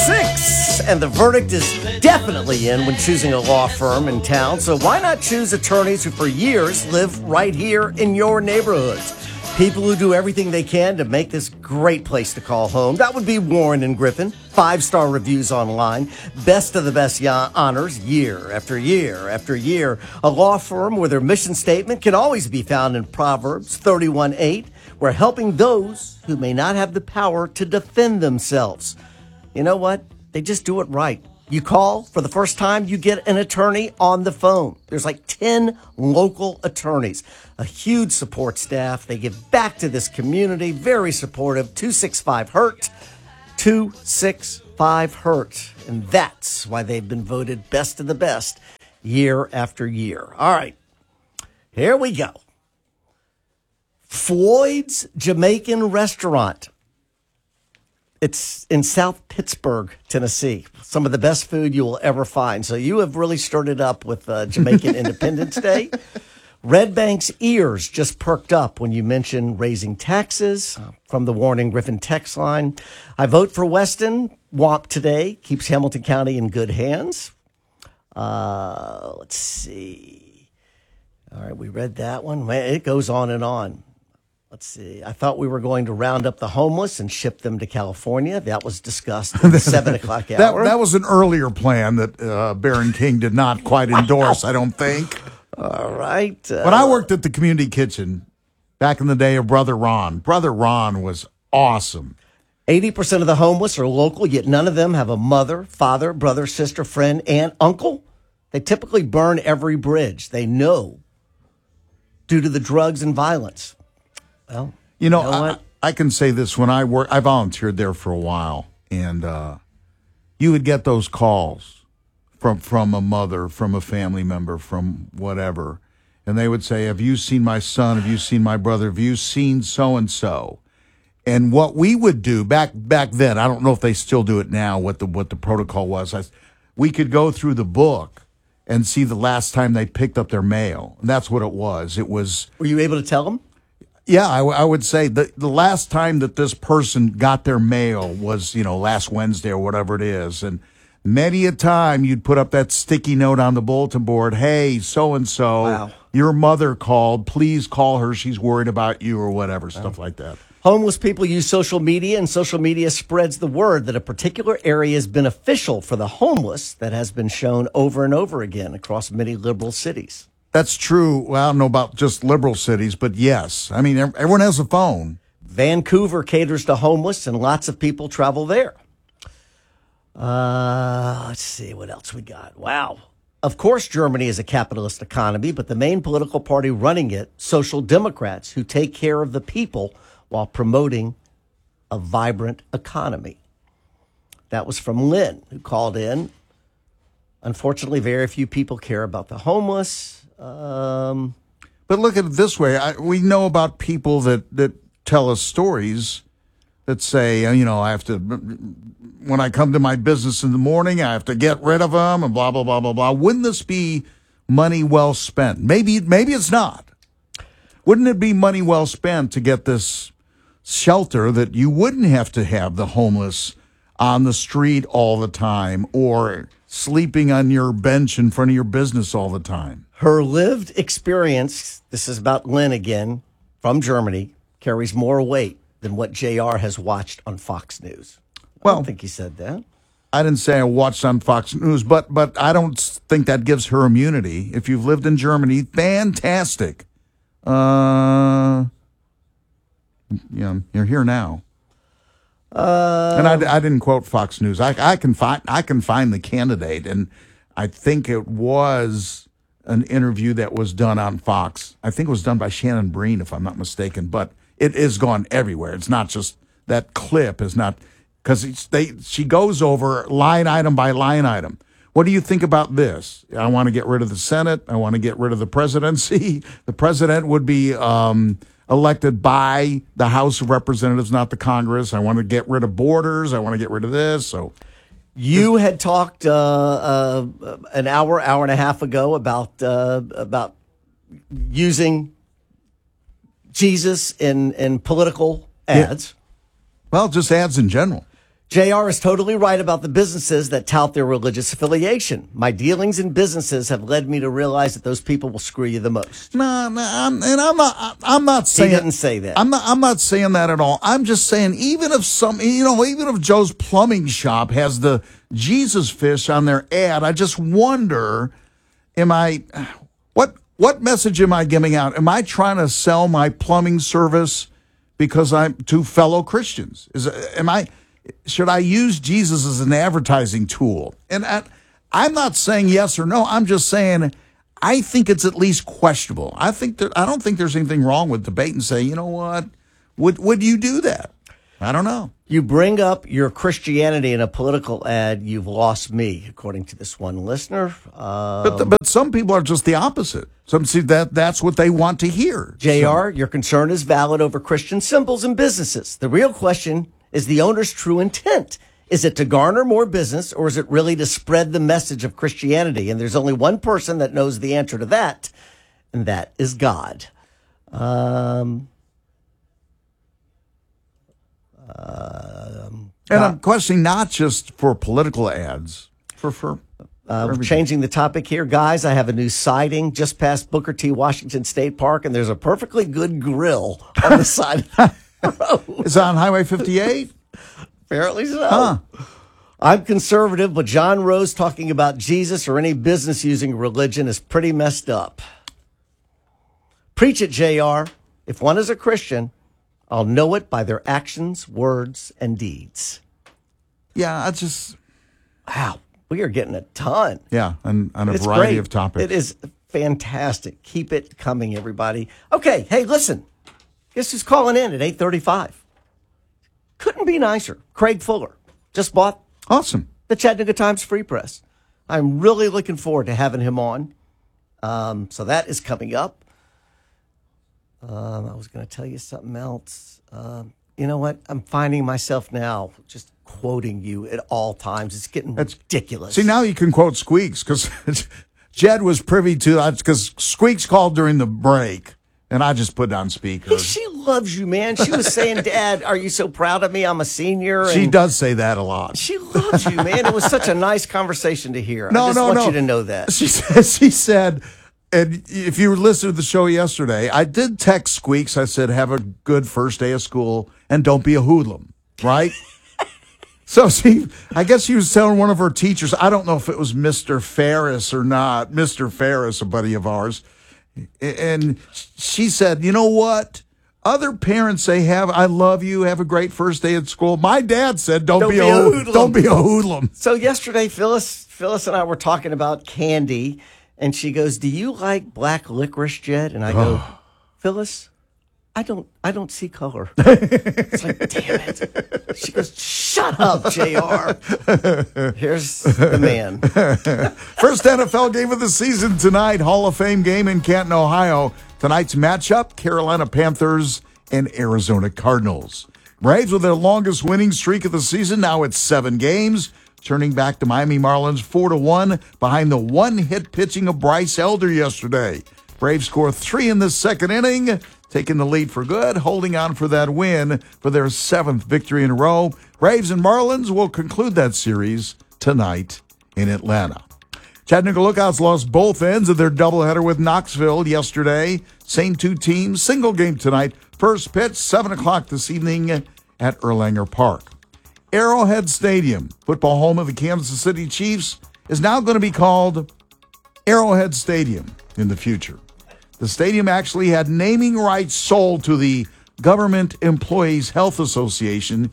6, and the verdict is definitely in when choosing a law firm in town. So why not choose attorneys who for years live right here in your neighborhoods? People who do everything they can to make this great place to call home. That would be Warren and Griffin. 5-star reviews online. Best of the best honors year after year after year. A law firm where their mission statement can always be found in Proverbs 31:8, where helping those who may not have the power to defend themselves. You know what? They just do it right. You call for the first time, you get an attorney on the phone. There's like 10 local attorneys, a huge support staff. They give back to this community, very supportive. 265-HURT, 265-HURT. And that's why they've been voted best of the best year after year. All right, here we go. Floyd's Jamaican Restaurant. It's in South Pittsburgh, Tennessee. Some of the best food you will ever find. So you have really stirred it up with Jamaican Independence Day. Red Bank's ears just perked up when you mentioned raising taxes from the Warren and Griffin text line. I vote for Weston. WAMP today keeps Hamilton County in good hands. Let's see. All right, we read that one. It goes on and on. Let's see. I thought we were going to round up the homeless and ship them to California. That was discussed at the 7 o'clock hour. That was an earlier plan that Baron King did not quite endorse, I don't think. All right. When I worked at the community kitchen back in the day of Brother Ron was awesome. 80% of the homeless are local, yet none of them have a mother, father, brother, sister, friend, aunt, uncle. They typically burn every bridge they know due to the drugs and violence. Well, you know what? I can say this. When I volunteered there for a while, and you would get those calls from a mother, from a family member, from whatever, and they would say, "Have you seen my son? Have you seen my brother? Have you seen so-and-so?" And what we would do back then, I don't know if they still do it now, what the protocol was, we could go through the book and see the last time they picked up their mail. And that's what it was. Were you able to tell them? Yeah, I would say the last time that this person got their mail was, last Wednesday or whatever it is. And many a time you'd put up that sticky note on the bulletin board, "Hey, so-and-so, wow, your mother called. Please call her. She's worried about you," or whatever, stuff like that. Homeless people use social media, and social media spreads the word that a particular area is beneficial for the homeless. That has been shown over and over again across many liberal cities. That's true. Well, I don't know about just liberal cities, but yes. I mean, everyone has a phone. Vancouver caters to homeless, and lots of people travel there. Let's see what else we got. Wow. Of course, Germany is a capitalist economy, but the main political party running it, Social Democrats, who take care of the people while promoting a vibrant economy. That was from Lynn, who called in. Unfortunately, very few people care about the homeless. But look at it this way. We know about people that tell us stories that say, I have to, when I come to my business in the morning, I have to get rid of them and blah, blah, blah, blah, blah. Wouldn't this be money well spent? Maybe it's not. Wouldn't it be money well spent to get this shelter that you wouldn't have to have the homeless on the street all the time or sleeping on your bench in front of your business all the time? Her lived experience, this is about Lynn again, from Germany, carries more weight than what JR has watched on Fox News. I don't think he said that. I didn't say I watched on Fox News, but I don't think that gives her immunity. If you've lived in Germany, fantastic. You're here now. And I didn't quote Fox News. I can find the candidate, and I think it was an interview that was done on Fox. I think it was done by Shannon Breen, if I'm not mistaken. But it is gone everywhere. It's not just that clip is not because she goes over line item by line item. What do you think about this? I want to get rid of the Senate. I want to get rid of the presidency. The president would be elected by the House of Representatives, not the Congress. I want to get rid of borders. I want to get rid of this. So you had talked an hour and a half ago about using Jesus in political ads. Yeah. Well, just ads in general. JR is totally right about the businesses that tout their religious affiliation. My dealings in businesses have led me to realize that those people will screw you the most. No, I'm not saying. He didn't say that. I'm not saying that at all. I'm just saying, even if Joe's Plumbing Shop has the Jesus fish on their ad, I just wonder, what message am I giving out? Am I trying to sell my plumbing service because I'm to fellow Christians? Should I use Jesus as an advertising tool? And I'm not saying yes or no. I'm just saying I think it's at least questionable. I don't think there's anything wrong with debate and say, you know what, would you do that? I don't know. You bring up your Christianity in a political ad, you've lost me, according to this one listener. But some people are just the opposite. Some see that's what they want to hear. JR, your concern is valid over Christian symbols and businesses. The real question is the owner's true intent. Is it to garner more business, or is it really to spread the message of Christianity? And there's only one person that knows the answer to that, and that is God. And I'm questioning not just for political ads, for changing the topic here, guys. I have a new sighting just past Booker T. Washington State Park, and there's a perfectly good grill on the side of the road. Is it on Highway 58? Apparently so. Huh. I'm conservative, but John Rose talking about Jesus or any business using religion is pretty messed up. Preach it, JR. If one is a Christian, I'll know it by their actions, words, and deeds. Yeah, Wow, we are getting a ton. Yeah, and on a It's variety great. of topics. It is fantastic. Keep it coming, everybody. Okay, hey, listen. Guess who's calling in at 8:35? Couldn't be nicer. Craig Fuller just bought Awesome. the Chattanooga Times Free Press. I'm really looking forward to having him on. So that is coming up. I was going to tell you something else. You know what? I'm finding myself now just quoting you at all times. It's getting ridiculous. See, now you can quote Squeaks, because Jed was privy to that, because Squeaks called during the break, and I just put on speaker. She loves you, man. She was saying, Dad, are you so proud of me? I'm a senior. She does say that a lot. She loves you, man. It was such a nice conversation to hear. I just want you to know that. She said, and if you listened to the show yesterday, I did text Squeaks. I said, have a good first day of school and don't be a hoodlum, right? So I guess she was telling one of her teachers, I don't know if it was Mr. Ferris or not, Mr. Ferris, a buddy of ours, and she said, you know what? Other parents say, I love you, have a great first day at school. My dad said, don't be a hoodlum. Don't be a hoodlum. So yesterday, Phyllis and I were talking about candy, and she goes, do you like black licorice, Jed? And I go, Phyllis, I don't see color. It's like, damn it. She goes, shut up, JR. Here's the man. First NFL game of the season tonight, Hall of Fame game in Canton, Ohio. Tonight's matchup, Carolina Panthers and Arizona Cardinals. Braves with their longest winning streak of the season. Now it's 7 games. Turning back to Miami Marlins 4-1 behind the one-hit pitching of Bryce Elder yesterday. Braves score 3 in the second inning, taking the lead for good, holding on for that win for their 7th victory in a row. Braves and Marlins will conclude that series tonight in Atlanta. Chattanooga Lookouts lost both ends of their doubleheader with Knoxville yesterday. Same two teams, single game tonight. First pitch, 7 o'clock this evening at Erlanger Park. Arrowhead Stadium, football home of the Kansas City Chiefs, is now going to be called Arrowhead Stadium in the future. The stadium actually had naming rights sold to the Government Employees Health Association,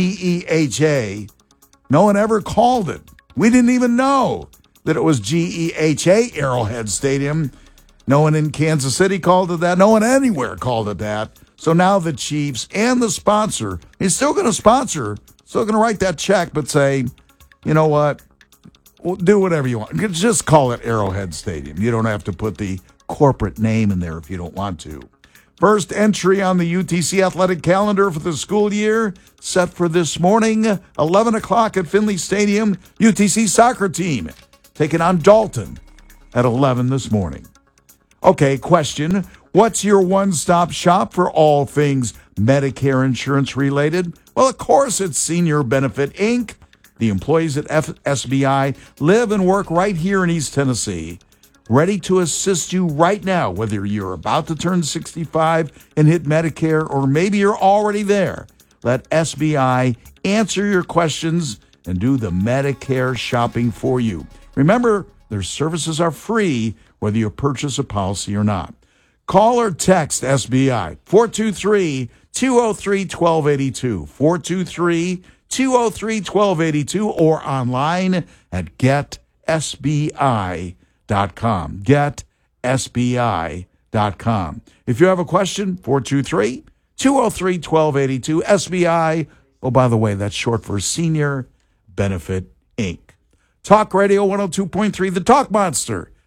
GEHA. No one ever called it. We didn't even know that it was GEHA Arrowhead Stadium. No one in Kansas City called it that. No one anywhere called it that. So now the Chiefs and the sponsor is still going to sponsor, still going to write that check, but say, you know what, do whatever you want. Just call it Arrowhead Stadium. You don't have to put the corporate name in there if you don't want to. First entry on the UTC athletic calendar for the school year set for this morning, 11 o'clock at Finley Stadium. UTC soccer team taking on Dalton at 11 this morning. Okay, question. What's your one-stop shop for all things Medicare insurance related? Well, of course, it's Senior Benefit Inc. The employees at SBI live and work right here in East Tennessee, ready to assist you right now, whether you're about to turn 65 and hit Medicare, or maybe you're already there. Let SBI answer your questions and do the Medicare shopping for you. Remember, their services are free, whether you purchase a policy or not. Call or text SBI, 423-203-1282, 423-203-1282, or online at getsbi.com, getsbi.com. If you have a question, 423-203-1282, SBI. Oh, by the way, that's short for Senior Benefit Inc. Talk Radio 102.3, The Talk Monster.